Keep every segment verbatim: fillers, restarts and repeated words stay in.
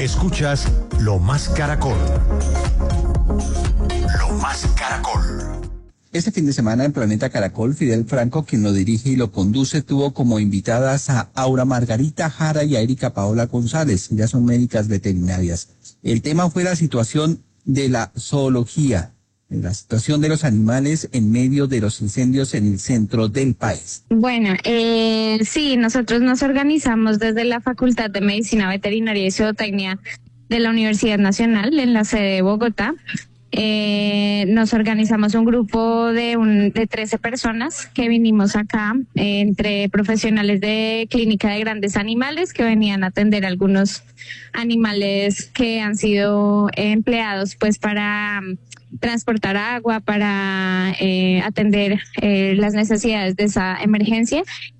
Escuchas Lo Más Caracol. Lo Más Caracol. Este fin de semana en Planeta Caracol, Fidel Franco, quien lo dirige y lo conduce, tuvo como invitadas a Aura Margarita Jara y a Erika Paola González. Ellas son médicas veterinarias. El tema fue la situación de la zoología, la situación de los animales en medio de los incendios en el centro del país. Bueno, eh, sí, nosotros nos organizamos desde la Facultad de Medicina Veterinaria y Zootecnia de la Universidad Nacional en la sede de Bogotá. Eh, nos organizamos un grupo de, un, de trece personas que vinimos acá, eh, entre profesionales de clínica de grandes animales que venían a atender algunos animales que han sido empleados pues para transportar agua, para eh, atender eh, las necesidades de esa emergencia.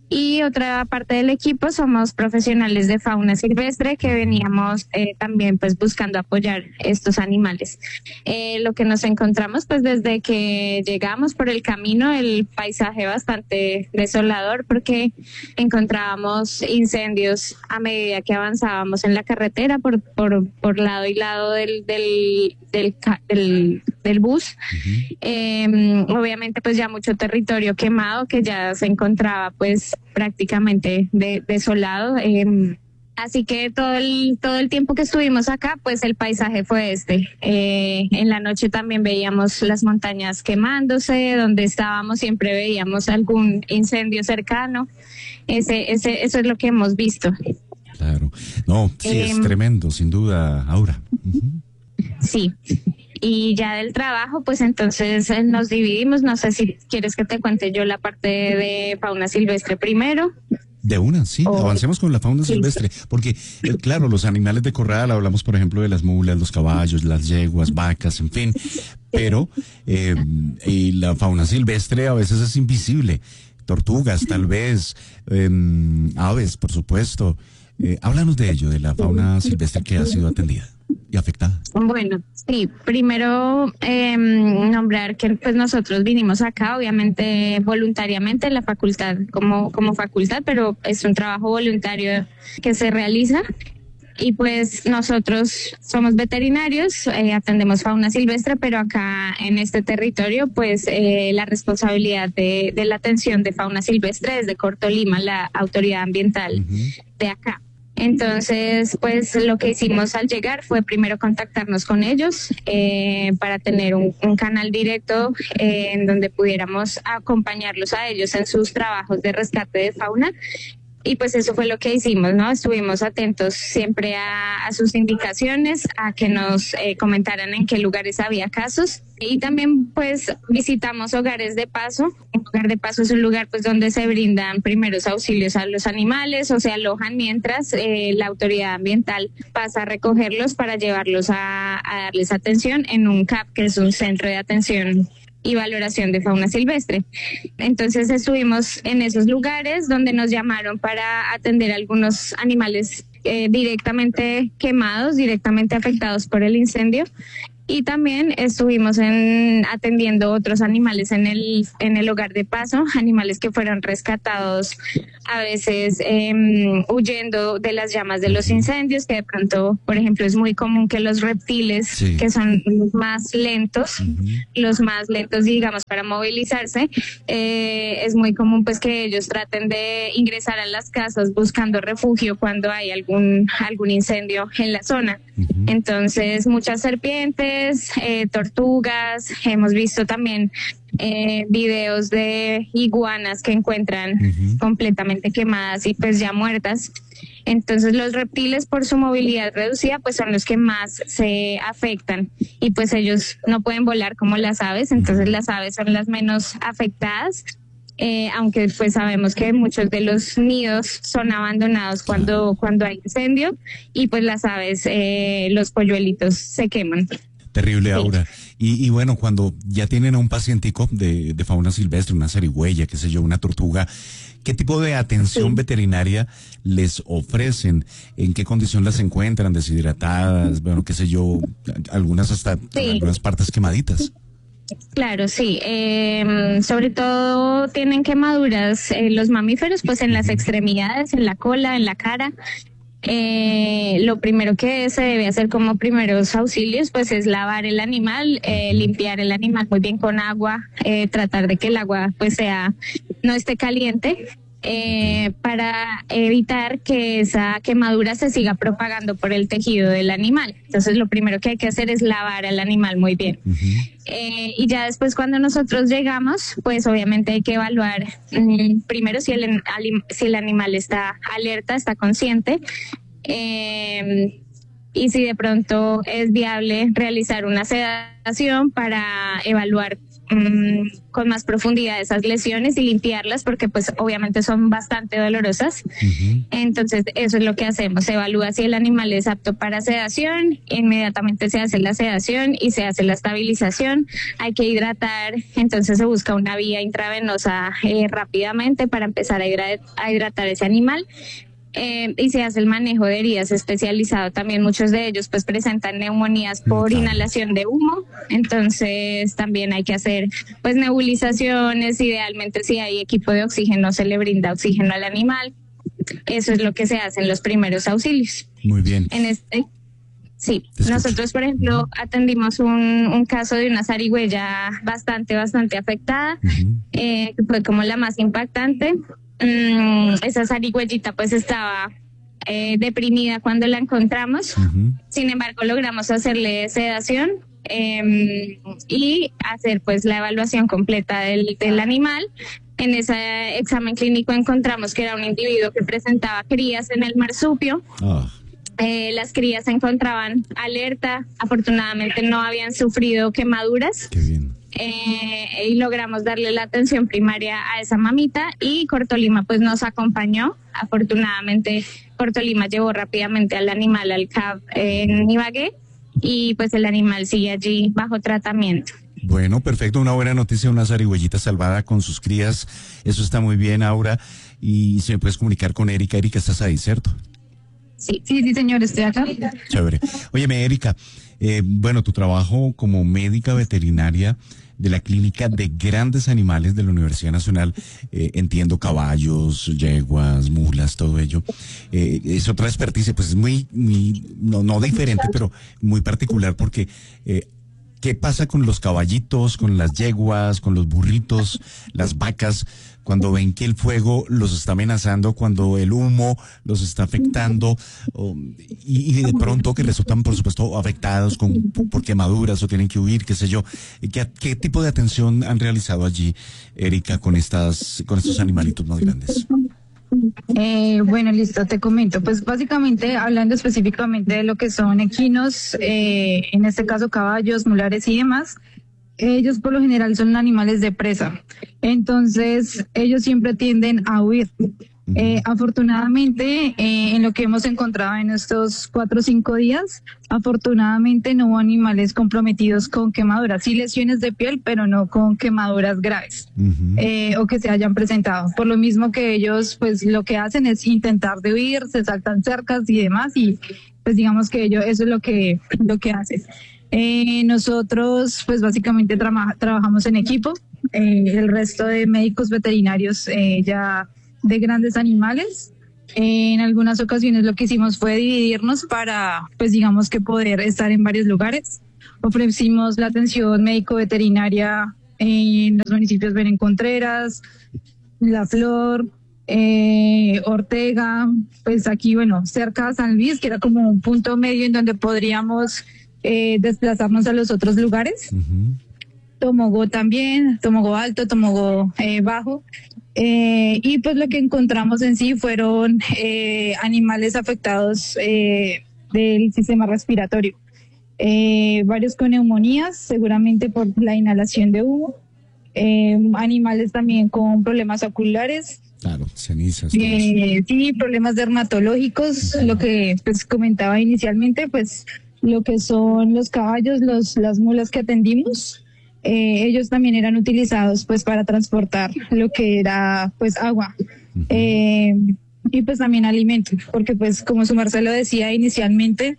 Y otra parte del equipo somos profesionales de fauna silvestre que veníamos eh, también pues buscando apoyar estos animales. Eh, lo que nos encontramos pues desde que llegamos por el camino, el paisaje bastante desolador porque encontrábamos incendios a medida que avanzábamos en la carretera por por, por lado y lado del del del, del, del bus. Uh-huh. Eh, obviamente pues ya mucho territorio quemado que ya se encontraba pues prácticamente de, desolado. Eh, así que todo el todo el tiempo que estuvimos acá, pues el paisaje fue este. Eh, en la noche también veíamos las montañas quemándose, donde estábamos siempre veíamos algún incendio cercano. Ese, ese, eso es lo que hemos visto. Claro. No, sí, eh, es tremendo, sin duda, Aura. Uh-huh. Sí. Y ya del trabajo, pues entonces nos dividimos. No sé si quieres que te cuente yo la parte de fauna silvestre primero. De una, sí, oh, avancemos con la fauna sí, silvestre, porque eh, claro, los animales de corral, hablamos por ejemplo de las mulas, los caballos, las yeguas, vacas, en fin, pero eh, y la fauna silvestre a veces es invisible, tortugas tal vez, eh, aves, por supuesto. Eh, háblanos de ello, de la fauna silvestre que ha sido atendida y afectada. Bueno, sí, primero eh, nombrar que pues nosotros vinimos acá, obviamente voluntariamente, la facultad como, como facultad, pero es un trabajo voluntario que se realiza. Y pues nosotros somos veterinarios, eh, atendemos fauna silvestre, pero acá en este territorio, pues eh, la responsabilidad de, de la atención de fauna silvestre es de Cortolima, la autoridad ambiental uh-huh. de acá. Entonces, pues lo que hicimos al llegar fue primero contactarnos con ellos eh, para tener un, un canal directo eh, en donde pudiéramos acompañarlos a ellos en sus trabajos de rescate de fauna. Y pues eso fue lo que hicimos, ¿no? Estuvimos atentos siempre a, a sus indicaciones, a que nos eh, comentaran en qué lugares había casos. Y también pues visitamos hogares de paso. Un hogar de paso es un lugar pues donde se brindan primeros auxilios a los animales o se alojan mientras eh, la autoridad ambiental pasa a recogerlos para llevarlos a, a darles atención en un C A P, que es un centro de atención y valoración de fauna silvestre. Entonces estuvimos en esos lugares donde nos llamaron para atender a algunos animales eh, directamente quemados, directamente afectados por el incendio. Y también estuvimos en, atendiendo otros animales en el en el hogar de paso, animales que fueron rescatados a veces eh, huyendo de las llamas de los incendios, que de pronto, por ejemplo, es muy común que los reptiles, sí. que son los más lentos, uh-huh. los más lentos, digamos, para movilizarse, eh, es muy común pues que ellos traten de ingresar a las casas buscando refugio cuando hay algún algún incendio en la zona. Uh-huh. Entonces, muchas serpientes, eh, tortugas, hemos visto también eh, videos de iguanas que encuentran uh-huh. completamente quemadas y pues ya muertas. Entonces los reptiles, por su movilidad reducida, pues son los que más se afectan y pues ellos no pueden volar como las aves, entonces las aves son las menos afectadas. Eh, aunque pues sabemos que muchos de los nidos son abandonados cuando cuando hay incendio y pues las aves, eh, los polluelitos se queman. Terrible, Aura. Y, y bueno, cuando ya tienen a un pacientico de, de fauna silvestre, una zarigüeya, qué sé yo, una tortuga, ¿qué tipo de atención sí. veterinaria les ofrecen? ¿En qué condición las encuentran? ¿Deshidratadas? Bueno, qué sé yo, algunas hasta sí. algunas partes quemaditas. Claro, sí. Eh, sobre todo tienen quemaduras eh, los mamíferos, pues en las extremidades, en la cola, en la cara. Eh, lo primero que se debe hacer como primeros auxilios pues es lavar el animal, eh, limpiar el animal muy bien con agua, eh, tratar de que el agua pues sea, no esté caliente. Eh, para evitar que esa quemadura se siga propagando por el tejido del animal. Entonces lo primero que hay que hacer es lavar al animal muy bien. Uh-huh. eh, y ya después cuando nosotros llegamos, pues obviamente hay que evaluar um, primero si el, si el animal está alerta, está consciente, eh, y si de pronto es viable realizar una sedación para evaluar um, con más profundidad esas lesiones y limpiarlas, porque pues obviamente son bastante dolorosas. Uh-huh. Entonces eso es lo que hacemos, se evalúa si el animal es apto para sedación, inmediatamente se hace la sedación y se hace la estabilización. Hay que hidratar, entonces se busca una vía intravenosa eh, rápidamente para empezar a, hidrat- a hidratar ese animal. Eh, y se hace el manejo de heridas especializado. También muchos de ellos pues presentan neumonías por claro. inhalación de humo, entonces también hay que hacer pues nebulizaciones. Idealmente si hay equipo de oxígeno se le brinda oxígeno al animal. Eso es lo que se hace en los primeros auxilios. Muy bien. En este Sí, nosotros, por ejemplo, atendimos un, un caso de una zarigüeya bastante, bastante afectada, uh-huh. eh, que fue como la más impactante. Mm, esa zarigüeyita pues estaba eh, deprimida cuando la encontramos. Uh-huh. Sin embargo, logramos hacerle sedación eh, y hacer pues la evaluación completa del, del animal. En ese examen clínico encontramos que era un individuo que presentaba crías en el marsupio. Oh. Eh, las crías se encontraban alerta, afortunadamente no habían sufrido quemaduras. Qué bien. Eh, y logramos darle la atención primaria a esa mamita, y Cortolima pues nos acompañó. Afortunadamente Cortolima llevó rápidamente al animal al C A B en Ibagué, y pues el animal sigue allí bajo tratamiento. Bueno, perfecto, una buena noticia, una zarigüeyita salvada con sus crías, eso está muy bien, Aura, y si me puedes comunicar con Erika. Erika, estás ahí, ¿cierto? Sí, sí, sí, señor, estoy acá. Chévere. Óyeme, Erika, eh, bueno, tu trabajo como médica veterinaria de la Clínica de Grandes Animales de la Universidad Nacional, eh, entiendo caballos, yeguas, mulas, todo ello, eh, es otra experticia, pues es muy, muy no, no diferente, pero muy particular, porque eh, ¿qué pasa con los caballitos, con las yeguas, con los burritos, las vacas, cuando ven que el fuego los está amenazando, cuando el humo los está afectando, oh, y, y de pronto que resultan, por supuesto, afectados con, por quemaduras o tienen que huir, qué sé yo? ¿Qué, qué tipo de atención han realizado allí, Erika, con estas, con estos animalitos más grandes? Eh, bueno, listo, te comento. Pues básicamente, hablando específicamente de lo que son equinos, eh, en este caso caballos, mulares y demás, ellos por lo general son animales de presa. Entonces, ellos siempre tienden a huir. Eh, afortunadamente, eh, en lo que hemos encontrado en estos cuatro o cinco días, afortunadamente no hubo animales comprometidos con quemaduras, sí lesiones de piel, pero no con quemaduras graves, uh-huh. eh, o que se hayan presentado. Por lo mismo que ellos, pues lo que hacen es intentar de huir, se saltan cercas y demás, y pues digamos que ellos, eso es lo que, lo que hacen. Eh, nosotros, pues básicamente tra- trabajamos en equipo, eh, el resto de médicos veterinarios eh, ya de grandes animales. En algunas ocasiones lo que hicimos fue dividirnos para, pues digamos que poder estar en varios lugares. Ofrecimos la atención médico-veterinaria en los municipios Belén Contreras, La Flor, eh, Ortega, pues aquí, bueno, cerca de San Luis, que era como un punto medio en donde podríamos eh, desplazarnos a los otros lugares. Uh-huh. Tomogó también, Tomogó Alto, Tomogó eh, Bajo. Eh, y pues lo que encontramos en sí fueron eh, animales afectados eh, del sistema respiratorio, eh, varios con neumonías, seguramente por la inhalación de humo, eh, animales también con problemas oculares. Claro, cenizas. Eh, sí, problemas dermatológicos, uh-huh. Lo que pues comentaba inicialmente, pues lo que son los caballos, los las mulas que atendimos. Eh, ellos también eran utilizados pues para transportar lo que era pues agua, uh-huh. eh, y pues también alimentos, porque pues como su Marcelo decía inicialmente,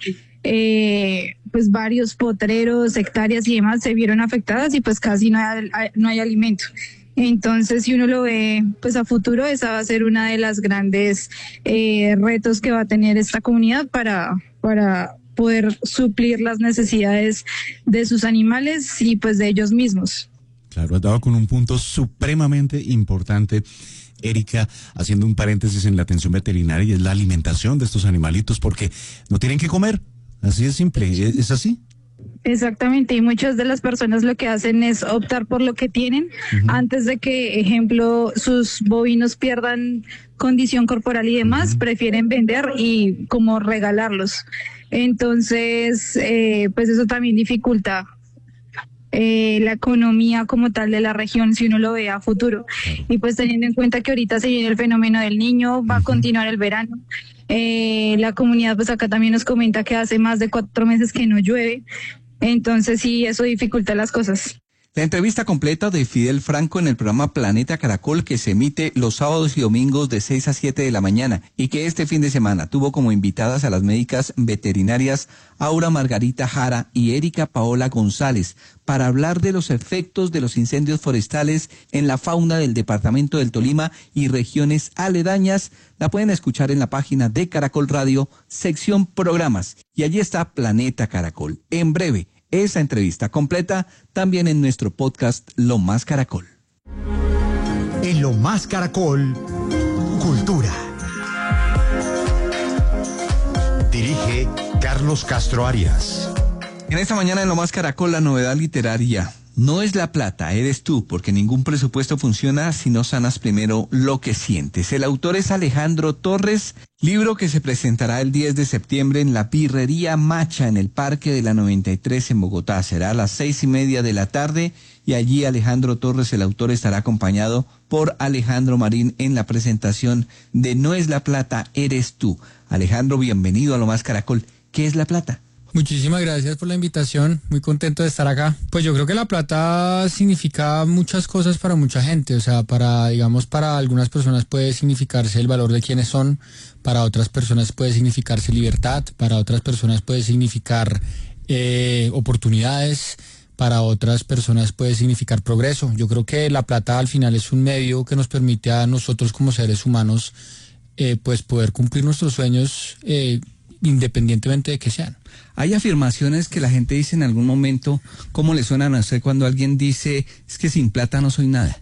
eh, pues varios potreros, hectáreas y demás se vieron afectadas y pues casi no hay, no hay alimento. Entonces, si uno lo ve pues a futuro, esa va a ser una de las grandes eh, retos que va a tener esta comunidad para, para poder suplir las necesidades de sus animales y pues de ellos mismos. Claro, has dado con un punto supremamente importante, Erika, haciendo un paréntesis en la atención veterinaria, y es la alimentación de estos animalitos, porque no tienen que comer, así de simple, ¿es, es así? Exactamente, y muchas de las personas lo que hacen es optar por lo que tienen uh-huh. antes de que, ejemplo, sus bovinos pierdan condición corporal y demás, uh-huh. prefieren vender y como regalarlos. Entonces, eh, pues eso también dificulta eh, la economía como tal de la región si uno lo ve a futuro. Y pues teniendo en cuenta que ahorita se viene el fenómeno del Niño, va uh-huh. a continuar el verano. Eh, la comunidad pues acá también nos comenta que hace más de cuatro meses que no llueve. Entonces sí, eso dificulta las cosas. La entrevista completa de Fidel Franco en el programa Planeta Caracol, que se emite los sábados y domingos de seis a siete de la mañana, y que este fin de semana tuvo como invitadas a las médicas veterinarias Aura Margarita Jara y Erika Paola González para hablar de los efectos de los incendios forestales en la fauna del departamento del Tolima y regiones aledañas. La pueden escuchar en la página de Caracol Radio, sección programas, y allí está Planeta Caracol. En breve, esa entrevista completa también en nuestro podcast Lo Más Caracol. En Lo Más Caracol, Cultura. Dirige Carlos Castro Arias. En esta mañana en Lo Más Caracol, la novedad literaria. No es la plata, eres tú, porque ningún presupuesto funciona si no sanas primero lo que sientes. El autor es Alejandro Torres, libro que se presentará el diez de septiembre en la Birrería Macha en el Parque de la noventa y tres en Bogotá. Será a las seis y media de la tarde y allí Alejandro Torres, el autor, estará acompañado por Alejandro Marín en la presentación de No es la plata, eres tú. Alejandro, bienvenido a Lo Más Caracol. ¿Qué es la plata? Muchísimas gracias por la invitación, muy contento de estar acá. Pues yo creo que la plata significa muchas cosas para mucha gente, o sea, para, digamos, para algunas personas puede significarse el valor de quienes son, para otras personas puede significarse libertad, para otras personas puede significar eh, oportunidades, para otras personas puede significar progreso. Yo creo que la plata al final es un medio que nos permite a nosotros como seres humanos eh, pues poder cumplir nuestros sueños eh, independientemente de que sean. Hay afirmaciones que la gente dice en algún momento, ¿cómo le suenan a usted cuando alguien dice, es que sin plata no soy nada?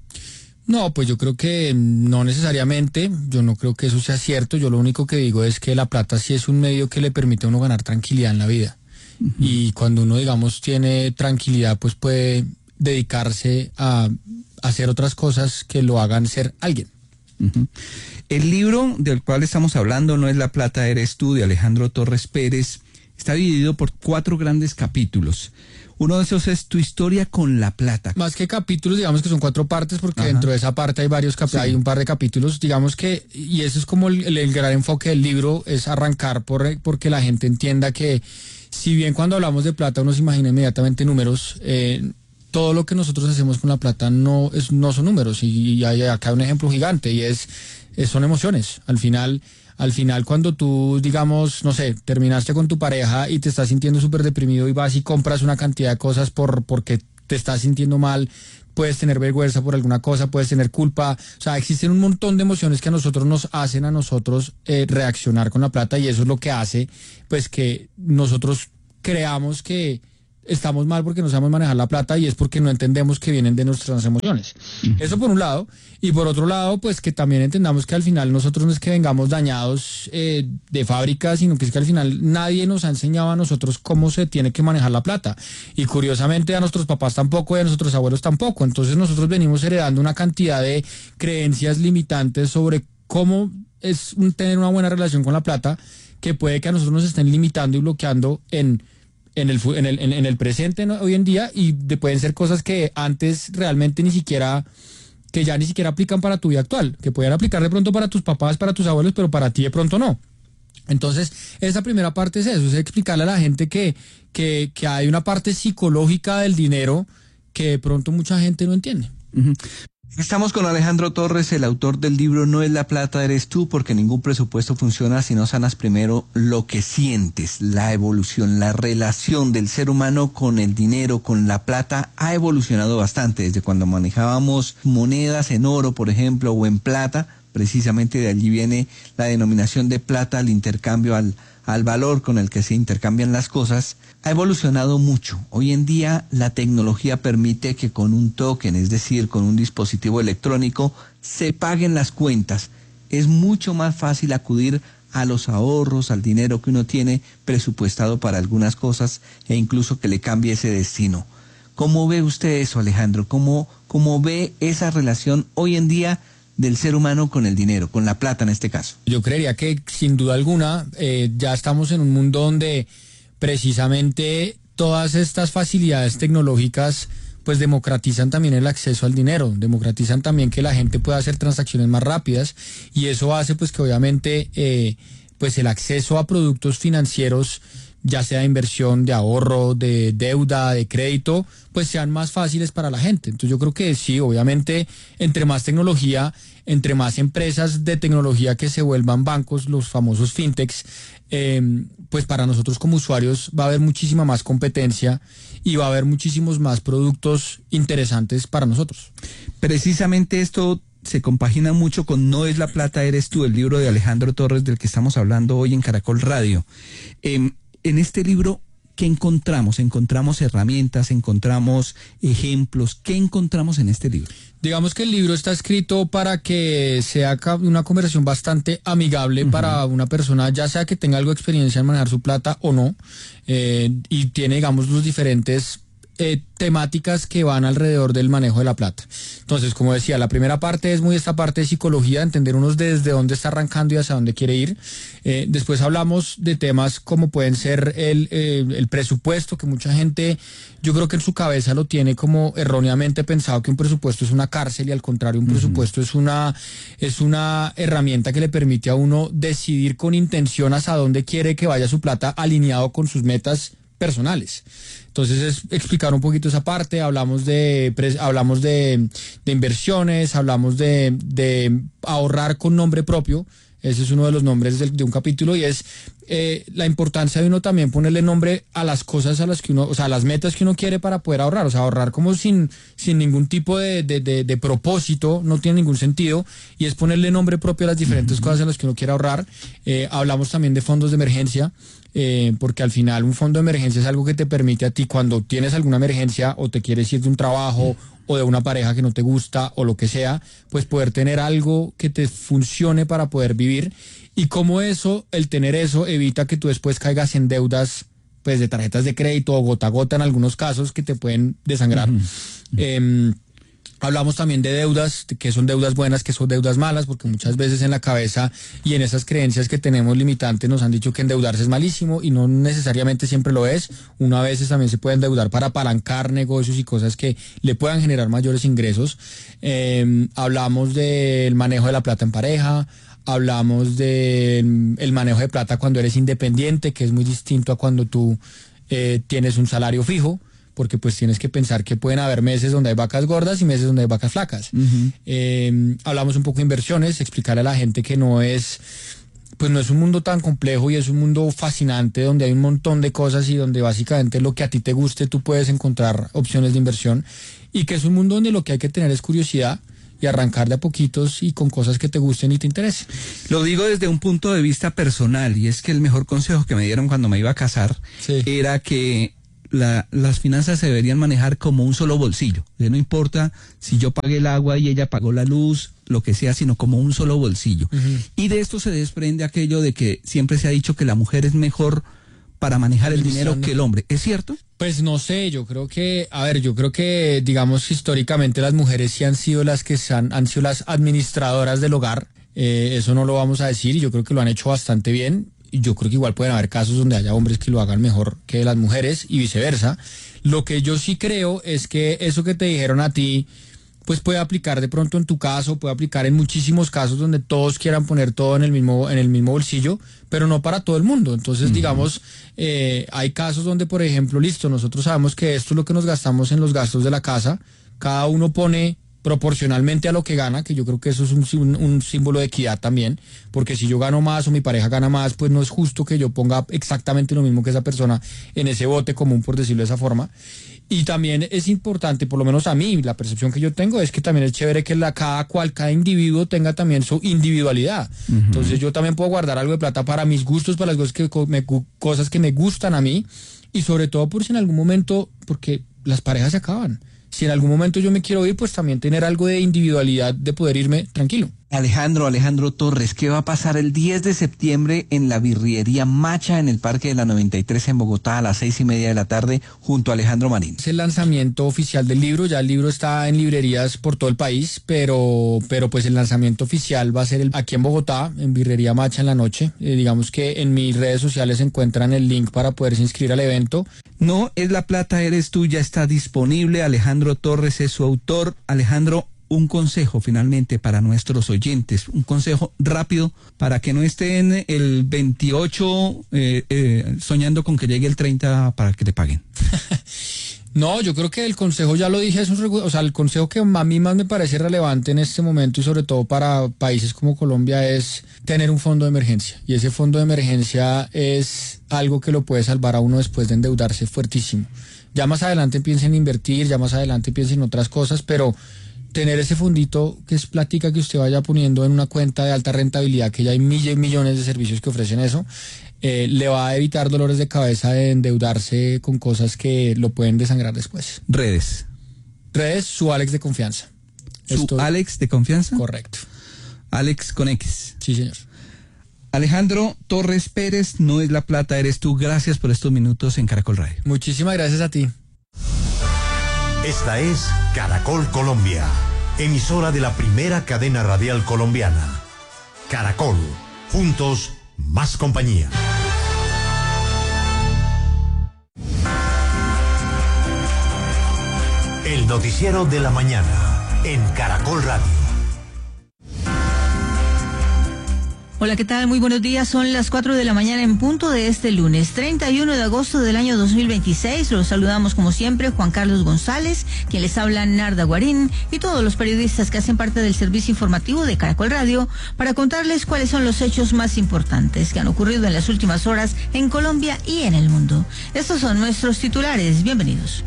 No, pues yo creo que no necesariamente, yo no creo que eso sea cierto, yo lo único que digo es que la plata sí es un medio que le permite a uno ganar tranquilidad en la vida. Uh-huh. Y cuando uno, digamos, tiene tranquilidad, pues puede dedicarse a hacer otras cosas que lo hagan ser alguien. Uh-huh. El libro del cual estamos hablando, No es la plata, eres tú, de Alejandro Torres Pérez, está dividido por cuatro grandes capítulos. Uno de esos es Tu historia con la plata. Más que capítulos, digamos que son cuatro partes, porque Ajá. dentro de esa parte hay varios cap- sí. hay un par de capítulos, digamos que, y eso es como el, el, el gran enfoque del libro, es arrancar por porque la gente entienda que, si bien cuando hablamos de plata uno se imagina inmediatamente números, eh, todo lo que nosotros hacemos con la plata no es no son números, y, y hay acá un ejemplo gigante, y es, es son emociones. Al final... Al final, cuando tú, digamos, no sé, terminaste con tu pareja y te estás sintiendo súper deprimido y vas y compras una cantidad de cosas por porque te estás sintiendo mal, puedes tener vergüenza por alguna cosa, puedes tener culpa, o sea, existen un montón de emociones que a nosotros nos hacen a nosotros eh, reaccionar con la plata, y eso es lo que hace, pues, que nosotros creamos que estamos mal porque no sabemos manejar la plata, y es porque no entendemos que vienen de nuestras emociones. Uh-huh. Eso por un lado, y por otro lado, pues que también entendamos que al final nosotros no es que vengamos dañados eh, de fábrica, sino que es que al final nadie nos ha enseñado a nosotros cómo se tiene que manejar la plata, y curiosamente a nuestros papás tampoco y a nuestros abuelos tampoco. Entonces nosotros venimos heredando una cantidad de creencias limitantes sobre cómo es un, tener una buena relación con la plata, que puede que a nosotros nos estén limitando y bloqueando en en el en el en el presente, ¿no? Hoy en día, y de, pueden ser cosas que antes realmente ni siquiera, que ya ni siquiera aplican para tu vida actual, que pueden aplicar de pronto para tus papás, para tus abuelos, pero para ti de pronto no. Entonces, esa primera parte es eso, es explicarle a la gente que, que, que hay una parte psicológica del dinero que de pronto mucha gente no entiende. Uh-huh. Estamos con Alejandro Torres, el autor del libro No es la plata, eres tú, porque ningún presupuesto funciona si no sanas primero lo que sientes. La evolución, la relación del ser humano con el dinero, con la plata, ha evolucionado bastante. Desde cuando manejábamos monedas en oro, por ejemplo, o en plata, precisamente de allí viene la denominación de plata, al intercambio, al, al valor con el que se intercambian las cosas. Ha evolucionado mucho. Hoy en día la tecnología permite que con un token, es decir, con un dispositivo electrónico, se paguen las cuentas. Es mucho más fácil acudir a los ahorros, al dinero que uno tiene presupuestado para algunas cosas e incluso que le cambie ese destino. ¿Cómo ve usted eso, Alejandro? ¿Cómo, cómo ve esa relación hoy en día del ser humano con el dinero, con la plata en este caso? Yo creería que sin duda alguna eh, ya estamos en un mundo donde precisamente todas estas facilidades tecnológicas pues democratizan también el acceso al dinero, democratizan también que la gente pueda hacer transacciones más rápidas y eso hace pues que obviamente eh, pues el acceso a productos financieros, ya sea de inversión, de ahorro, de deuda, de crédito, pues sean más fáciles para la gente. Entonces yo creo que sí, obviamente, entre más tecnología, entre más empresas de tecnología que se vuelvan bancos, los famosos fintechs, eh, pues para nosotros como usuarios va a haber muchísima más competencia y va a haber muchísimos más productos interesantes para nosotros. Precisamente esto se compagina mucho con No es la plata, eres tú, el libro de Alejandro Torres del que estamos hablando hoy en Caracol Radio. Eh, En este libro, ¿qué encontramos? Encontramos herramientas, encontramos ejemplos. ¿Qué encontramos en este libro? Digamos que el libro está escrito para que sea una conversación bastante amigable uh-huh. para una persona, ya sea que tenga algo de experiencia en manejar su plata o no, eh, y tiene, digamos, los diferentes Eh, temáticas que van alrededor del manejo de la plata. Entonces, como decía, la primera parte es muy esta parte de psicología, entender unos desde dónde está arrancando y hacia dónde quiere ir. Eh, después hablamos de temas como pueden ser el, eh, el presupuesto, que mucha gente, yo creo que en su cabeza lo tiene como erróneamente pensado que un presupuesto es una cárcel y al contrario, un uh-huh. presupuesto es una, es una herramienta que le permite a uno decidir con intención hacia dónde quiere que vaya su plata alineado con sus metas personales. Entonces es explicar un poquito esa parte, hablamos de hablamos de, de inversiones, hablamos de, de ahorrar con nombre propio, ese es uno de los nombres de, de un capítulo y es eh, la importancia de uno también ponerle nombre a las cosas a las que uno, o sea, a las metas que uno quiere para poder ahorrar, o sea, ahorrar como sin, sin ningún tipo de, de, de, de propósito, no tiene ningún sentido y es ponerle nombre propio a las diferentes uh-huh. cosas a las que uno quiere ahorrar. Eh, hablamos también de fondos de emergencia. Eh, porque al final un fondo de emergencia es algo que te permite a ti cuando tienes alguna emergencia o te quieres ir de un trabajo o de una pareja que no te gusta o lo que sea, pues poder tener algo que te funcione para poder vivir y como eso, el tener eso evita que tú después caigas en deudas pues de tarjetas de crédito o gota a gota en algunos casos que te pueden desangrar. Uh-huh. Eh, Hablamos también de deudas, que son deudas buenas, que son deudas malas, porque muchas veces en la cabeza y en esas creencias que tenemos limitantes nos han dicho que endeudarse es malísimo y no necesariamente siempre lo es. Uno a veces también se puede endeudar para apalancar negocios y cosas que le puedan generar mayores ingresos. Eh, hablamos del manejo de la plata en pareja, hablamos del el manejo de plata cuando eres independiente, que es muy distinto a cuando tú eh, tienes un salario fijo. Porque pues tienes que pensar que pueden haber meses donde hay vacas gordas y meses donde hay vacas flacas. Uh-huh. Eh, hablamos un poco de inversiones, explicarle a la gente que no es, pues no es un mundo tan complejo y es un mundo fascinante donde hay un montón de cosas y donde básicamente lo que a ti te guste tú puedes encontrar opciones de inversión y que es un mundo donde lo que hay que tener es curiosidad y arrancar de a poquitos y con cosas que te gusten y te interesen. Lo digo desde un punto de vista personal y es que el mejor consejo que me dieron cuando me iba a casar sí. era que La, las finanzas se deberían manejar como un solo bolsillo. No importa si yo pagué el agua y ella pagó la luz, lo que sea, sino como un solo bolsillo. Uh-huh. Y de esto se desprende aquello de que siempre se ha dicho que la mujer es mejor para manejar el dinero que el hombre. ¿Es cierto? Pues no sé, yo creo que, a ver, yo creo que, digamos, históricamente las mujeres sí han sido las que han, han sido las administradoras del hogar. Eh, eso no lo vamos a decir y yo creo que lo han hecho bastante bien. Y yo creo que igual pueden haber casos donde haya hombres que lo hagan mejor que las mujeres y viceversa. Lo que yo sí creo es que eso que te dijeron a ti, pues puede aplicar de pronto en tu caso, puede aplicar en muchísimos casos donde todos quieran poner todo en el mismo, en el mismo bolsillo, pero no para todo el mundo. Entonces, uh-huh. digamos, eh, hay casos donde, por ejemplo, listo, nosotros sabemos que esto es lo que nos gastamos en los gastos de la casa, cada uno pone proporcionalmente a lo que gana, que yo creo que eso es un, un, un símbolo de equidad también, porque si yo gano más o mi pareja gana más, pues no es justo que yo ponga exactamente lo mismo que esa persona en ese bote común, por decirlo de esa forma. Y también es importante, por lo menos a mí, la percepción que yo tengo es que también es chévere que la, cada cual, cada individuo tenga también su individualidad. Uh-huh. Entonces yo también puedo guardar algo de plata para mis gustos, para las cosas que me, cosas que me gustan a mí, y sobre todo por si en algún momento, porque las parejas se acaban. Si en algún momento yo me quiero ir, pues también tener algo de individualidad, de poder irme tranquilo. Alejandro, Alejandro Torres, ¿qué va a pasar el diez de septiembre en la birrería Macha en el Parque de la noventa y tres en Bogotá a las seis y media de la tarde junto a Alejandro Marín? Es el lanzamiento oficial del libro, ya el libro está en librerías por todo el país, pero, pero pues el lanzamiento oficial va a ser el, aquí en Bogotá, en birrería Macha en la noche. Eh, digamos que en mis redes sociales encuentran el link para poderse inscribir al evento. No es la plata, eres tú, ya está disponible. Alejandro Torres es su autor. Alejandro, un consejo finalmente para nuestros oyentes, un consejo rápido para que no estén el veintiocho eh, eh, soñando con que llegue el treinta para que te paguen. No, yo creo que el consejo, ya lo dije, es un, o sea, el consejo que a mí más me parece relevante en este momento y sobre todo para países como Colombia es tener un fondo de emergencia. Y ese fondo de emergencia es algo que lo puede salvar a uno después de endeudarse fuertísimo. Ya más adelante piensen en invertir, ya más adelante piensen en otras cosas, pero tener ese fondito que es plática que usted vaya poniendo en una cuenta de alta rentabilidad, que ya hay millones, millones de servicios que ofrecen eso, eh, le va a evitar dolores de cabeza de endeudarse con cosas que lo pueden desangrar después. Redes. Redes, su Alex de confianza. ¿Su Esto... Alex de confianza? Correcto. Alex con X. Sí, señor. Alejandro Torres Pérez, no es la plata, eres tú. Gracias por estos minutos en Caracol Radio. Muchísimas gracias a ti. Esta es Caracol Colombia, emisora de la primera cadena radial colombiana. Caracol, juntos, más compañía. El noticiero de la mañana en Caracol Radio. Hola, ¿qué tal? Muy buenos días. Son las cuatro de la mañana en punto de este lunes, treinta y uno de agosto del año dos mil veintiséis. Los saludamos como siempre, Juan Carlos González, quien les habla Narda Guarín, y todos los periodistas que hacen parte del servicio informativo de Caracol Radio para contarles cuáles son los hechos más importantes que han ocurrido en las últimas horas en Colombia y en el mundo. Estos son nuestros titulares. Bienvenidos.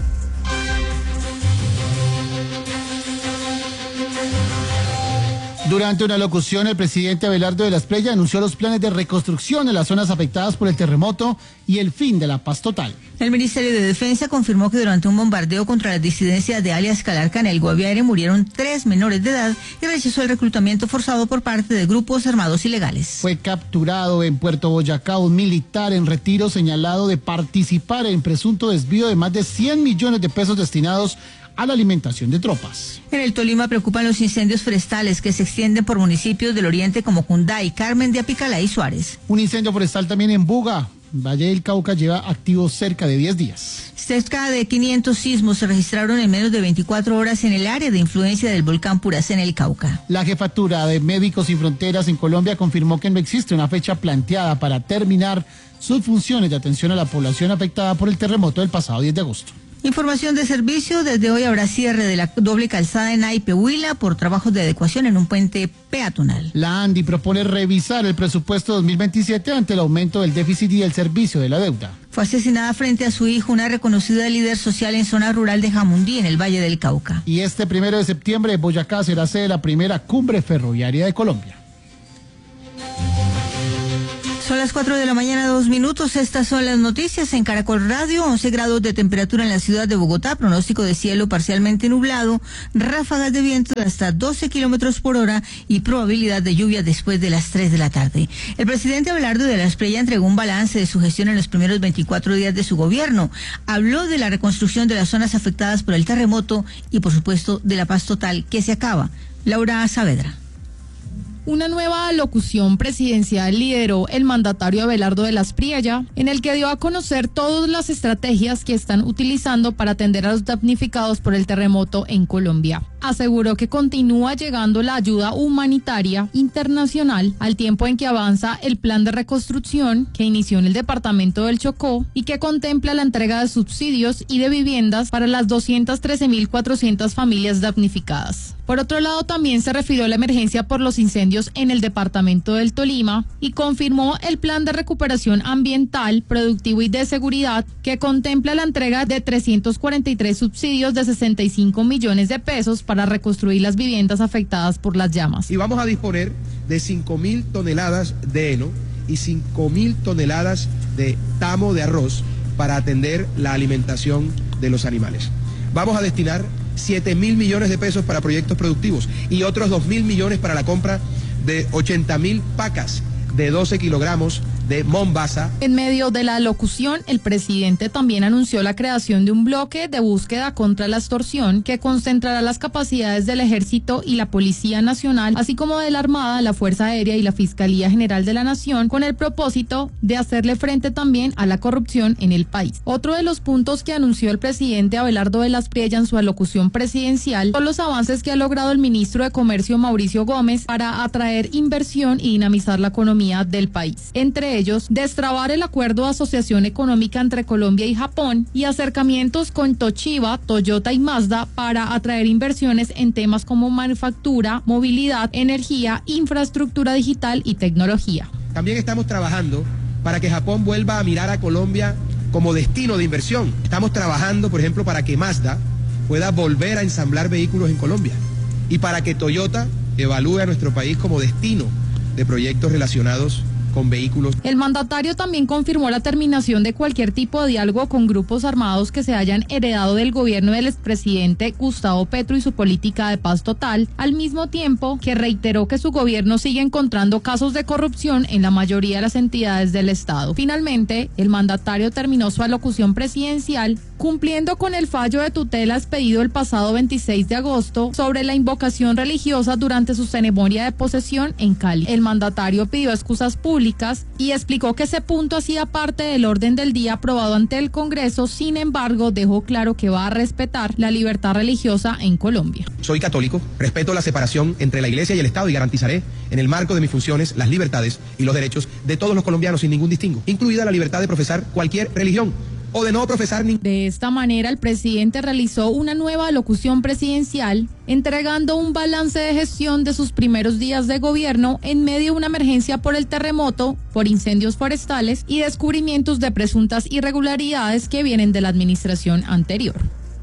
Durante una locución, el presidente Abelardo de la Espriella anunció los planes de reconstrucción de las zonas afectadas por el terremoto y el fin de la paz total. El Ministerio de Defensa confirmó que durante un bombardeo contra las disidencias de alias Calarca en el Guaviare murieron tres menores de edad y rechazó el reclutamiento forzado por parte de grupos armados ilegales. Fue capturado en Puerto Boyacá un militar en retiro señalado de participar en presunto desvío de más de cien millones de pesos destinados a la alimentación de tropas. En el Tolima preocupan los incendios forestales que se extienden por municipios del oriente como Cunday, Carmen de Apicalá y Suárez. Un incendio forestal también en Buga, Valle del Cauca, lleva activo cerca de diez días. Cerca de quinientos sismos se registraron en menos de veinticuatro horas en el área de influencia del volcán Puracé en el Cauca. La jefatura de Médicos Sin Fronteras en Colombia confirmó que no existe una fecha planteada para terminar sus funciones de atención a la población afectada por el terremoto del pasado diez de agosto. Información de servicio, desde hoy habrá cierre de la doble calzada en Naipe, Huila por trabajos de adecuación en un puente peatonal. La ANDI propone revisar el presupuesto dos mil veintisiete ante el aumento del déficit y el servicio de la deuda. Fue asesinada frente a su hijo una reconocida líder social en zona rural de Jamundí, en el Valle del Cauca. Y este primero de septiembre, Boyacá será sede de la primera cumbre ferroviaria de Colombia. Son las cuatro de la mañana, dos minutos. Estas son las noticias en Caracol Radio. once grados de temperatura en la ciudad de Bogotá, pronóstico de cielo parcialmente nublado, ráfagas de viento de hasta doce kilómetros por hora y probabilidad de lluvia después de las tres de la tarde. El presidente Abelardo de la Espriella entregó un balance de su gestión en los primeros veinticuatro días de su gobierno. Habló de la reconstrucción de las zonas afectadas por el terremoto y, por supuesto, de la paz total que se acaba. Laura Saavedra. Una nueva alocución presidencial lideró el mandatario Abelardo de la Espriella, en el que dio a conocer todas las estrategias que están utilizando para atender a los damnificados por el terremoto en Colombia. aseguró que continúa llegando la ayuda humanitaria internacional al tiempo en que avanza el plan de reconstrucción que inició en el departamento del Chocó y que contempla la entrega de subsidios y de viviendas para las doscientas trece mil cuatrocientas familias damnificadas. Por otro lado, también se refirió a la emergencia por los incendios en el departamento del Tolima y confirmó el plan de recuperación ambiental, productivo y de seguridad que contempla la entrega de trescientos cuarenta y tres subsidios de sesenta y cinco millones de pesos para reconstruir las viviendas afectadas por las llamas. Y vamos a disponer de cinco mil toneladas de heno y cinco mil toneladas de tamo de arroz para atender la alimentación de los animales. Vamos a destinar siete mil millones de pesos para proyectos productivos y otros dos mil millones para la compra de ochenta mil pacas de doce kilogramos de Mombasa. En medio de la locución, el presidente también anunció la creación de un bloque de búsqueda contra la extorsión que concentrará las capacidades del Ejército y la Policía Nacional, así como de la Armada, la Fuerza Aérea y la Fiscalía General de la Nación, con el propósito de hacerle frente también a la corrupción en el país. Otro de los puntos que anunció el presidente Abelardo de las Priella en su alocución presidencial son los avances que ha logrado el ministro de Comercio Mauricio Gómez para atraer inversión y dinamizar la economía del país. Entre ellos, destrabar el acuerdo de asociación económica entre Colombia y Japón y acercamientos con Toshiba, Toyota y Mazda para atraer inversiones en temas como manufactura, movilidad, energía, infraestructura digital y tecnología. También estamos trabajando para que Japón vuelva a mirar a Colombia como destino de inversión. Estamos trabajando, por ejemplo, para que Mazda pueda volver a ensamblar vehículos en Colombia y para que Toyota evalúe a nuestro país como destino de proyectos relacionados con vehículos. El mandatario también confirmó la terminación de cualquier tipo de diálogo con grupos armados que se hayan heredado del gobierno del expresidente Gustavo Petro y su política de paz total, al mismo tiempo que reiteró que su gobierno sigue encontrando casos de corrupción en la mayoría de las entidades del Estado. Finalmente, el mandatario terminó su alocución presidencial cumpliendo con el fallo de tutela expedido el pasado veintiséis de agosto sobre la invocación religiosa durante su ceremonia de posesión en Cali. El mandatario pidió excusas públicas y explicó que ese punto hacía parte del orden del día aprobado ante el Congreso, sin embargo, dejó claro que va a respetar la libertad religiosa en Colombia. Soy católico, respeto la separación entre la Iglesia y el Estado y garantizaré, en el marco de mis funciones, las libertades y los derechos de todos los colombianos sin ningún distingo, incluida la libertad de profesar cualquier religión o de no profesar ni... De esta manera, el presidente realizó una nueva alocución presidencial, entregando un balance de gestión de sus primeros días de gobierno en medio de una emergencia por el terremoto, por incendios forestales y descubrimientos de presuntas irregularidades que vienen de la administración anterior.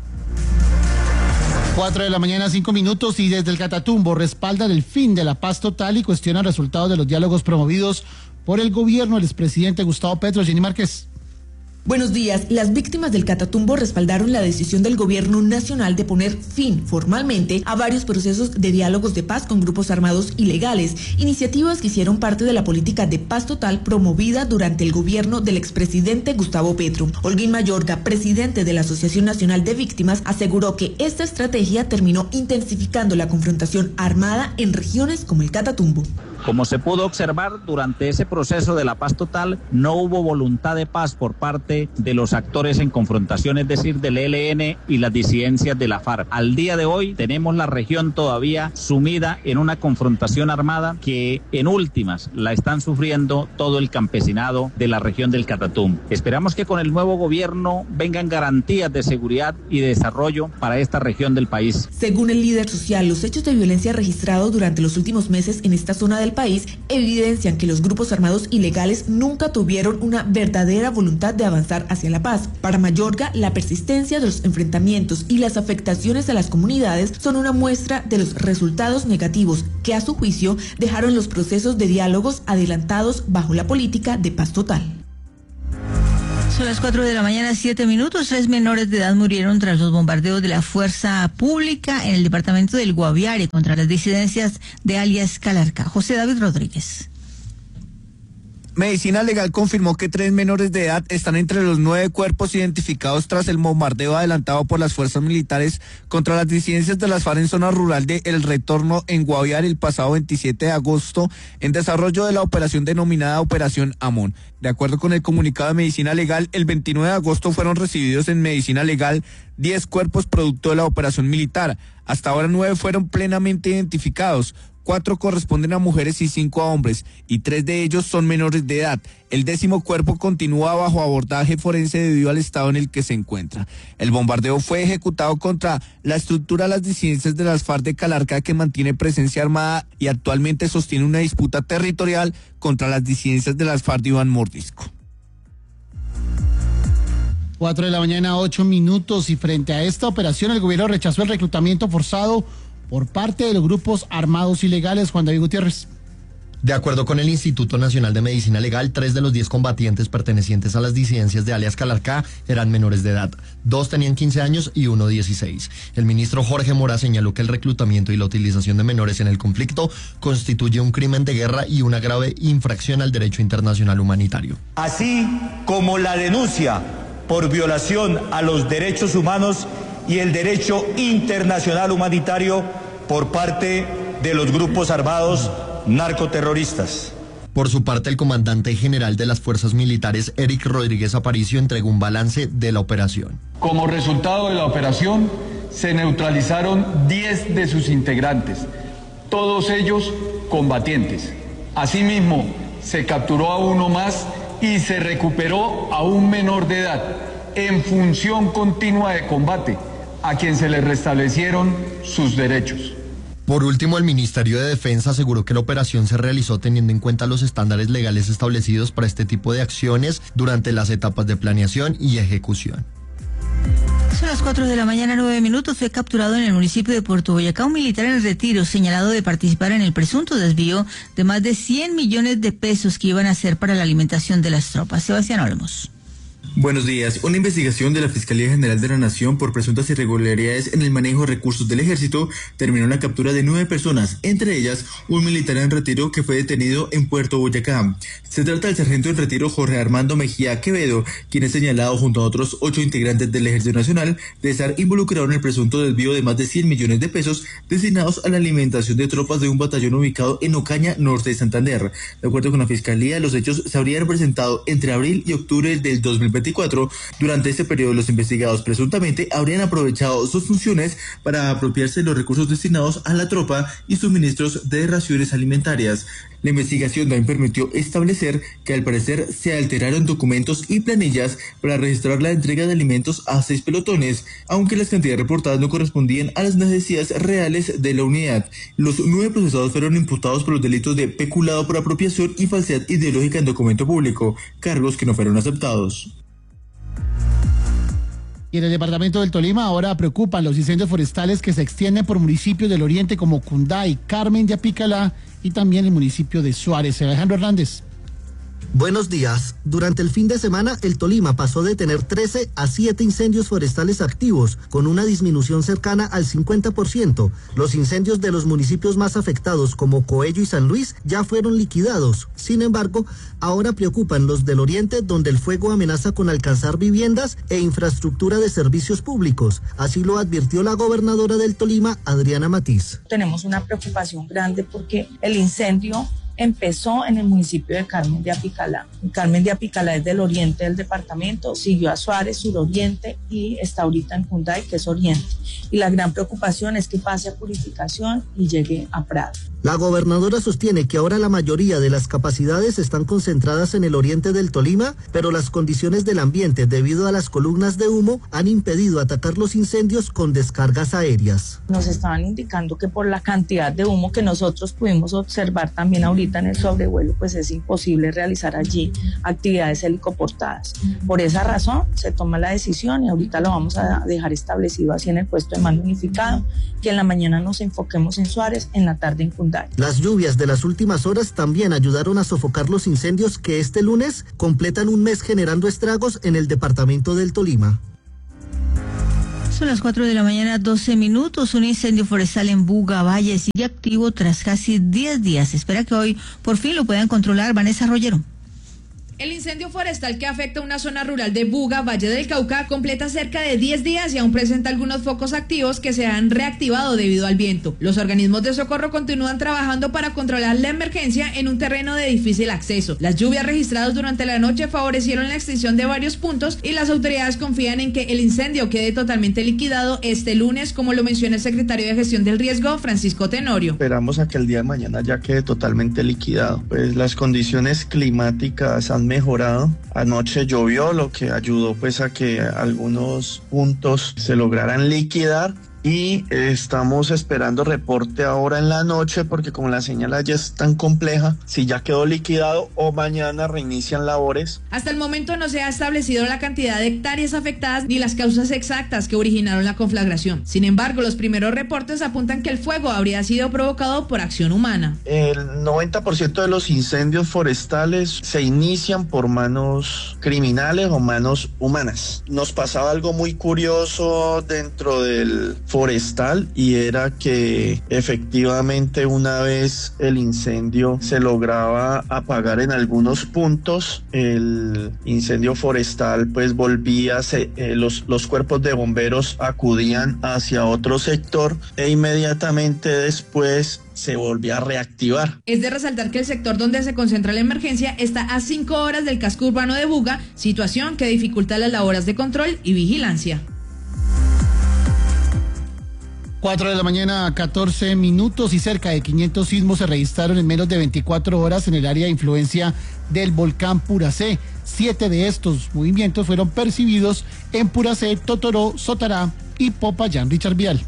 Cuatro de la mañana, cinco minutos, y desde el Catatumbo respaldan el fin de la paz total y cuestionan resultados de los diálogos promovidos por el gobierno del expresidente Gustavo Petro. Jenny Márquez. Buenos días. Las víctimas del Catatumbo respaldaron la decisión del gobierno nacional de poner fin formalmente a varios procesos de diálogos de paz con grupos armados ilegales, iniciativas que hicieron parte de la política de paz total promovida durante el gobierno del expresidente Gustavo Petro. Holguín Mayorga, presidente de la Asociación Nacional de Víctimas, aseguró que esta estrategia terminó intensificando la confrontación armada en regiones como el Catatumbo. Como se pudo observar, durante ese proceso de la paz total no hubo voluntad de paz por parte de los actores en confrontación, es decir, del E L N y las disidencias de la FARC. Al día de hoy tenemos la región todavía sumida en una confrontación armada que en últimas la están sufriendo todo el campesinado de la región del Catatumbo. Esperamos que con el nuevo gobierno vengan garantías de seguridad y de desarrollo para esta región del país. Según el líder social, los hechos de violencia registrados durante los últimos meses en esta zona del país evidencian que los grupos armados ilegales nunca tuvieron una verdadera voluntad de avanzar hacia la paz. Para Mayorga, la persistencia de los enfrentamientos y las afectaciones a las comunidades son una muestra de los resultados negativos que, a su juicio, dejaron los procesos de diálogos adelantados bajo la política de paz total. Son las cuatro de la mañana, siete minutos. Tres menores de edad murieron tras los bombardeos de la fuerza pública en el departamento del Guaviare contra las disidencias de alias Calarcá. José David Rodríguez. Medicina Legal confirmó que tres menores de edad están entre los nueve cuerpos identificados tras el bombardeo adelantado por las fuerzas militares contra las disidencias de las FARC en zona rural de El Retorno en Guaviare el pasado veintisiete de agosto en desarrollo de la operación denominada Operación Amón. De acuerdo con el comunicado de Medicina Legal, el veintinueve de agosto fueron recibidos en Medicina Legal diez cuerpos producto de la operación militar. Hasta ahora nueve fueron plenamente identificados. Cuatro corresponden a mujeres y cinco a hombres, y tres de ellos son menores de edad. El décimo cuerpo continúa bajo abordaje forense debido al estado en el que se encuentra. El bombardeo fue ejecutado contra la estructura de las disidencias de las FARC de Calarcá, que mantiene presencia armada y actualmente sostiene una disputa territorial contra las disidencias de las FARC de Iván Mordisco. Cuatro de la mañana, ocho minutos, y frente a esta operación el gobierno rechazó el reclutamiento forzado por parte de los grupos armados ilegales. Juan David Gutiérrez. De acuerdo con el Instituto Nacional de Medicina Legal, tres de los diez combatientes pertenecientes a las disidencias de alias Calarcá eran menores de edad. Dos tenían quince años y uno dieciséis. El ministro Jorge Mora señaló que el reclutamiento y la utilización de menores en el conflicto constituye un crimen de guerra y una grave infracción al derecho internacional humanitario. Así como la denuncia por violación a los derechos humanos y el derecho internacional humanitario por parte de los grupos armados narcoterroristas. Por su parte, el comandante general de las fuerzas militares, Eric Rodríguez Aparicio, entregó un balance de la operación. Como resultado de la operación, se neutralizaron diez de sus integrantes, todos ellos combatientes. Asimismo, se capturó a uno más y se recuperó a un menor de edad en función continua de combate, a quien se le restablecieron sus derechos. Por último, el Ministerio de Defensa aseguró que la operación se realizó teniendo en cuenta los estándares legales establecidos para este tipo de acciones durante las etapas de planeación y ejecución. Son las cuatro de la mañana, nueve minutos. Fue capturado en el municipio de Puerto Boyacá un militar en retiro señalado de participar en el presunto desvío de más de cien millones de pesos que iban a ser para la alimentación de las tropas. Sebastián Olmos. Buenos días. Una investigación de la Fiscalía General de la Nación por presuntas irregularidades en el manejo de recursos del Ejército terminó en la captura de nueve personas, entre ellas un militar en retiro que fue detenido en Puerto Boyacá. Se trata del sargento en retiro Jorge Armando Mejía Quevedo, quien es señalado junto a otros ocho integrantes del Ejército Nacional de estar involucrado en el presunto desvío de más de cien millones de pesos destinados a la alimentación de tropas de un batallón ubicado en Ocaña, norte de Santander. De acuerdo con la Fiscalía, los hechos se habrían presentado entre abril y octubre del dos mil veinticuatro. Durante este periodo, los investigados presuntamente habrían aprovechado sus funciones para apropiarse de los recursos destinados a la tropa y suministros de raciones alimentarias. La investigación también permitió establecer que al parecer se alteraron documentos y planillas para registrar la entrega de alimentos a seis pelotones, aunque las cantidades reportadas no correspondían a las necesidades reales de la unidad. Los nueve procesados fueron imputados por los delitos de peculado por apropiación y falsedad ideológica en documento público, cargos que no fueron aceptados. Y en el departamento del Tolima ahora preocupan los incendios forestales que se extienden por municipios del oriente como Cunday, Carmen de Apicalá y también el municipio de Suárez. Alejandro Hernández. Buenos días. Durante el fin de semana, el Tolima pasó de tener trece a siete incendios forestales activos, con una disminución cercana al cincuenta por ciento. Los incendios de los municipios más afectados, como Coello y San Luis, ya fueron liquidados. Sin embargo, ahora preocupan los del oriente, donde el fuego amenaza con alcanzar viviendas e infraestructura de servicios públicos. Así lo advirtió la gobernadora del Tolima, Adriana Matiz. Tenemos una preocupación grande porque el incendio empezó en el municipio de Carmen de Apicalá. Carmen de Apicalá es del oriente del departamento, siguió a Suárez, suroriente, y está ahorita en Cunday, que es oriente. Y la gran preocupación es que pase a Purificación y llegue a Prado. La gobernadora sostiene que ahora la mayoría de las capacidades están concentradas en el oriente del Tolima, pero las condiciones del ambiente debido a las columnas de humo han impedido atacar los incendios con descargas aéreas. Nos estaban indicando que por la cantidad de humo que nosotros pudimos observar también ahorita en el sobrevuelo, pues es imposible realizar allí actividades helicoportadas. Por esa razón se toma la decisión, y ahorita lo vamos a dejar establecido así en el puesto de mando unificado, que en la mañana nos enfoquemos en Suárez, en la tarde en Cunday. Las lluvias de las últimas horas también ayudaron a sofocar los incendios que este lunes completan un mes generando estragos en el departamento del Tolima. Son las cuatro de la mañana, doce minutos. Un incendio forestal en Buga Valle sigue activo tras casi diez días. Se espera que hoy por fin lo puedan controlar. Vanessa Rollero. El incendio forestal que afecta una zona rural de Buga, Valle del Cauca, completa cerca de diez días y aún presenta algunos focos activos que se han reactivado debido al viento. Los organismos de socorro continúan trabajando para controlar la emergencia en un terreno de difícil acceso. Las lluvias registradas durante la noche favorecieron la extinción de varios puntos y las autoridades confían en que el incendio quede totalmente liquidado este lunes, como lo menciona el secretario de Gestión del Riesgo, Francisco Tenorio. Esperamos a que el día de mañana ya quede totalmente liquidado. Pues las condiciones climáticas han mejorado. Anoche llovió, lo que ayudó pues a que algunos puntos se lograran liquidar. Y estamos esperando reporte ahora en la noche porque como la señal ya es tan compleja, si ya quedó liquidado o mañana reinician labores. Hasta el momento no se ha establecido la cantidad de hectáreas afectadas ni las causas exactas que originaron la conflagración. Sin embargo, los primeros reportes apuntan que el fuego habría sido provocado por acción humana. El noventa por ciento de los incendios forestales se inician por manos criminales o manos humanas. Nos pasaba algo muy curioso dentro del forestal y era que efectivamente una vez el incendio se lograba apagar en algunos puntos, el incendio forestal pues volvía, se, eh, los, los cuerpos de bomberos acudían hacia otro sector e inmediatamente después se volvió a reactivar. Es de resaltar que el sector donde se concentra la emergencia está a cinco horas del casco urbano de Buga, situación que dificulta las labores de control y vigilancia. cuatro de la mañana, catorce minutos, y cerca de quinientos sismos se registraron en menos de veinticuatro horas en el área de influencia del volcán Puracé. Siete de estos movimientos fueron percibidos en Puracé, Totoró, Sotará y Popayán. Richard Vial.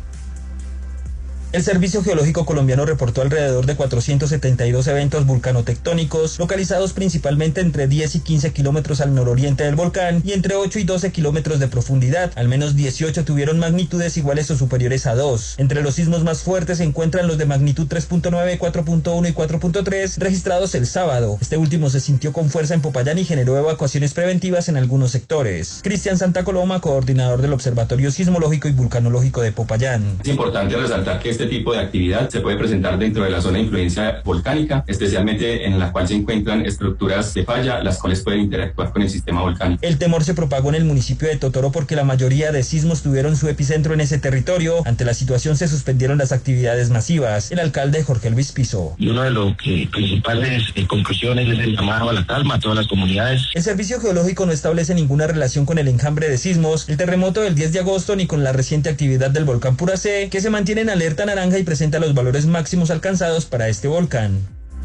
El Servicio Geológico Colombiano reportó alrededor de cuatrocientos setenta y dos eventos vulcanotectónicos, localizados principalmente entre diez y quince kilómetros al nororiente del volcán y entre ocho y doce kilómetros de profundidad. Al menos dieciocho tuvieron magnitudes iguales o superiores a dos. Entre los sismos más fuertes se encuentran los de magnitud tres punto nueve, cuatro punto uno y cuatro punto tres, registrados el sábado. Este último se sintió con fuerza en Popayán y generó evacuaciones preventivas en algunos sectores. Cristian Santa Coloma, coordinador del Observatorio Sismológico y Vulcanológico de Popayán. Es importante resaltar que este Este tipo de actividad se puede presentar dentro de la zona de influencia volcánica, especialmente en la cual se encuentran estructuras de falla, las cuales pueden interactuar con el sistema volcánico. El temor se propagó en el municipio de Totoró porque la mayoría de sismos tuvieron su epicentro en ese territorio. Ante la situación se suspendieron las actividades masivas. El alcalde Jorge Luis Piso. Y uno de los eh, principales eh, conclusiones es el llamado a la calma a todas las comunidades. El Servicio Geológico no establece ninguna relación con el enjambre de sismos, el terremoto del diez de agosto, ni con la reciente actividad del volcán Puracé, que se mantiene en alerta naranja y presenta los valores máximos alcanzados para este volcán.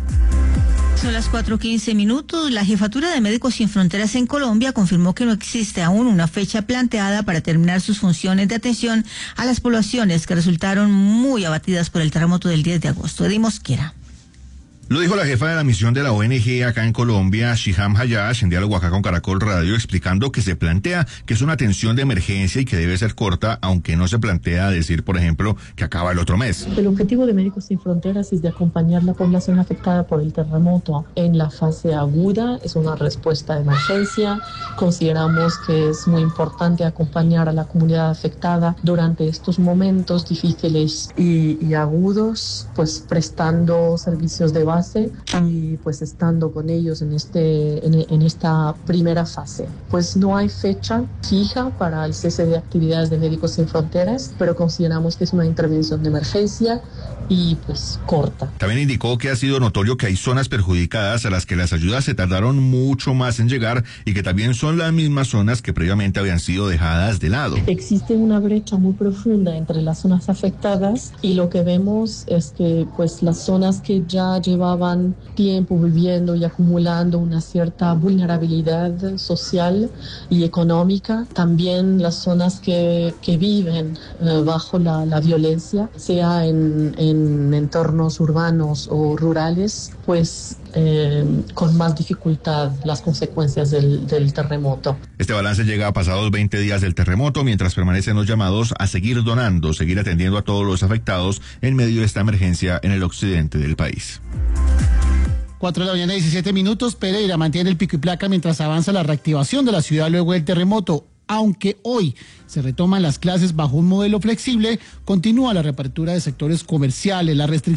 Son las cuatro quince minutos. La Jefatura de Médicos Sin Fronteras en Colombia confirmó que no existe aún una fecha planteada para terminar sus funciones de atención a las poblaciones que resultaron muy abatidas por el terremoto del diez de agosto. Eddie Mosquera. Lo dijo la jefa de la misión de la O N G acá en Colombia, Shiham Hayash, en diálogo acá con Caracol Radio, explicando que se plantea que es una atención de emergencia y que debe ser corta, aunque no se plantea decir, por ejemplo, que acaba el otro mes. El objetivo de Médicos Sin Fronteras es de acompañar la población afectada por el terremoto en la fase aguda. Es una respuesta de emergencia. Consideramos que es muy importante acompañar a la comunidad afectada durante estos momentos difíciles y, y agudos, pues prestando servicios de base y pues estando con ellos en este en, en esta primera fase. Pues no hay fecha fija para el cese de actividades de Médicos Sin Fronteras, pero consideramos que es una intervención de emergencia y pues corta. También indicó que ha sido notorio que hay zonas perjudicadas a las que las ayudas se tardaron mucho más en llegar y que también son las mismas zonas que previamente habían sido dejadas de lado. Existe una brecha muy profunda entre las zonas afectadas y lo que vemos es que pues las zonas que ya llevaban tiempo viviendo y acumulando una cierta vulnerabilidad social y económica, también las zonas que, que viven eh, bajo la, la violencia, sea en, en en entornos urbanos o rurales, pues eh, con más dificultad las consecuencias del, del terremoto. Este balance llega a pasados veinte días del terremoto, mientras permanecen los llamados a seguir donando, seguir atendiendo a todos los afectados en medio de esta emergencia en el occidente del país. cuatro de la mañana, diecisiete minutos. Pereira mantiene el pico y placa mientras avanza la reactivación de la ciudad luego del terremoto. Aunque hoy se retoman las clases bajo un modelo flexible, continúa la reapertura de sectores comerciales, la restricción